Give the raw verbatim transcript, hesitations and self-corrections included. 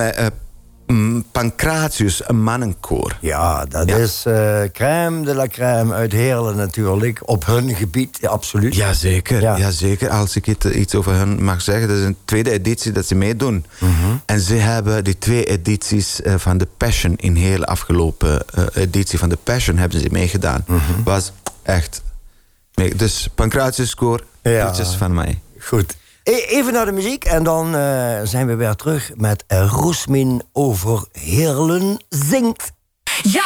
uh, Pancratius, een mannenkoor. Ja, dat ja. is uh, crème de la crème uit Heerlen natuurlijk. Op hun gebied, ja, absoluut. Jazeker, ja. Jazeker. Als ik iets over hen mag zeggen, dat is een tweede editie dat ze meedoen. Mm-hmm. En ze hebben die twee edities uh, van de Passion, in heel afgelopen uh, editie van de Passion hebben ze meegedaan. Mm-hmm. Was echt... Dus Pancratius koor, ja. iets van mij. Goed. Even naar de muziek en dan uh, zijn we weer terug met Roesmin over Heerlen zingt.